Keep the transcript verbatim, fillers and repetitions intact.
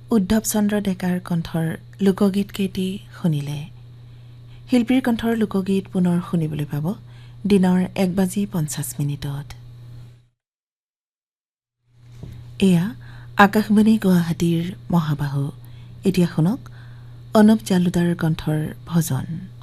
উদ্ধৱ চন্দ্ৰ ডেকাৰ কণ্ঠৰ লোকগীত কেইটি শুনিলে। শিল্পীৰ কণ্ঠৰ লোকগীত পুনৰ শুনিবলৈ পাব দিনৰ এক বাজি পঞ্চাছ মিনিটত। এয়া আকাশবাণী গুৱাহাটীৰ মহাবাহু। এতিয়া শুনক অনুপ জালুদাৰ কণ্ঠৰ ভজন।